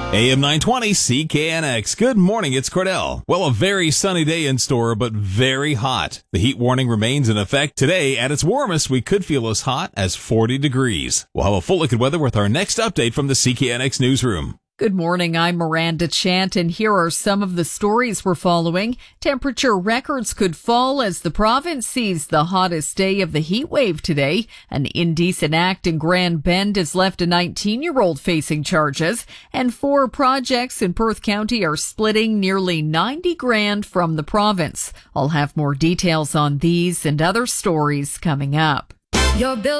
AM 920 CKNX. Good morning, it's Cordell. Well, a very sunny day in store, but very hot. The heat warning remains in effect today. At its warmest, we could feel as hot as 40 degrees. We'll have a full look at weather with our next update from the CKNX newsroom. Good morning, I'm Miranda Chant, and here are some of the stories we're following. Temperature records could fall as the province sees the hottest day of the heat wave today. An indecent act in Grand Bend has left a 19-year-old facing charges, and 4 projects in Perth County are splitting nearly $90,000 from the province. I'll have more details on these and other stories coming up. Your bill